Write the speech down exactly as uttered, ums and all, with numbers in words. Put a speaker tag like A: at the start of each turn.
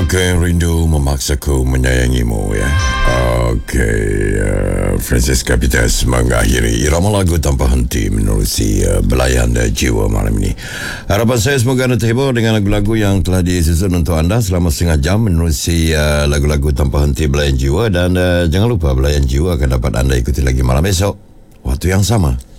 A: Okey, rindu memaksaku menyayangimu ya. Okey, uh, Francisca Peters mengakhiri irama lagu tanpa henti menerusi uh, belayan uh, jiwa malam ini. Harapan saya semoga anda terhibur dengan lagu-lagu yang telah disusun untuk anda selama setengah jam menerusi uh, lagu-lagu tanpa henti belayan jiwa, dan uh, jangan lupa belayan jiwa akan dapat anda ikuti lagi malam esok waktu yang sama.